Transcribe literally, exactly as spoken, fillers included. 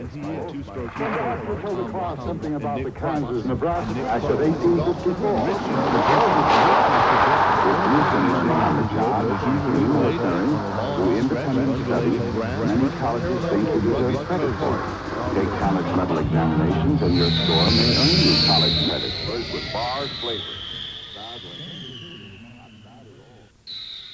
Something about the Kansas Nebraska Act of eighteen fifty-four. If you can learn on the job, you will learn through independent study. Many colleges think you deserve credit for it. Take college level examinations and your score may earn you college credit. With bars flavor.